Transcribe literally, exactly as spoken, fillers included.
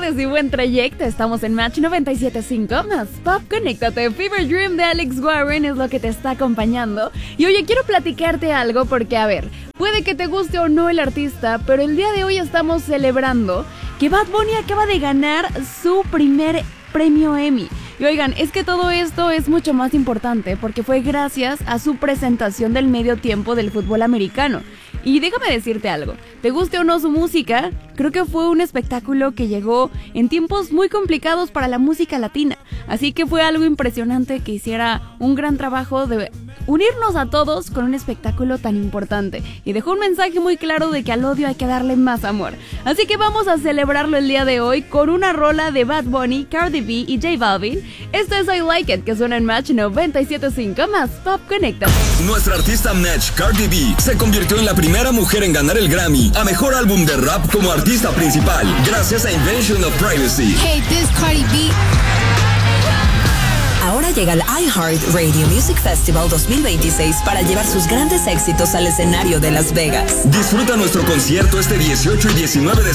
tardes y buen trayecto. Estamos en Match noventa y siete punto cinco más Pop. Conéctate. Fever Dream de Alex Warren es lo que te está acompañando. Y oye, quiero platicarte algo porque, a ver, puede que te guste o no el artista, pero el día de hoy estamos celebrando que Bad Bunny acaba de ganar su primer premio Emmy. Y oigan, es que todo esto es mucho más importante porque fue gracias a su presentación del medio tiempo del fútbol americano. Y déjame decirte algo, te guste o no su música, creo que fue un espectáculo que llegó en tiempos muy complicados para la música latina. Así que fue algo impresionante que hiciera un gran trabajo de unirnos a todos con un espectáculo tan importante. Y dejó un mensaje muy claro de que al odio hay que darle más amor. Así que vamos a celebrarlo el día de hoy con una rola de Bad Bunny, Cardi B y J Balvin. Esto es I Like It, que suena en Match noventa y siete punto cinco más Pop. Conecta. Nuestra artista Match, Cardi B, se convirtió en la primera mujer en ganar el Grammy a Mejor Álbum de Rap como artista principal, gracias a Invention of Privacy. Hey, this Cardi B. Ahora llega el iHeart Radio Music Festival dos mil veintiséis para llevar sus grandes éxitos al escenario de Las Vegas. Disfruta nuestro concierto este dieciocho y diecinueve de